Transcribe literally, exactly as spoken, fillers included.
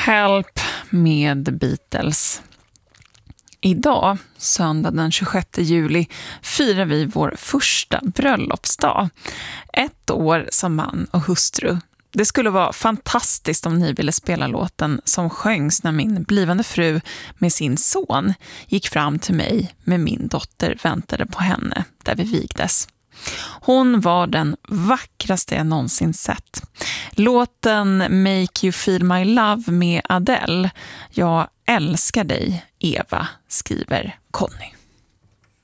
Help med Beatles. Idag, söndag den tjugosjätte juli, firar vi vår första bröllopsdag. Ett år som man och hustru. Det skulle vara fantastiskt om ni ville spela låten som sjöngs när min blivande fru med sin son gick fram till mig med min dotter väntade på henne där vi vigdes. Hon var den vackraste jag någonsin sett. Låten Make You Feel My Love med Adele. Jag älskar dig, Eva, skriver Conny.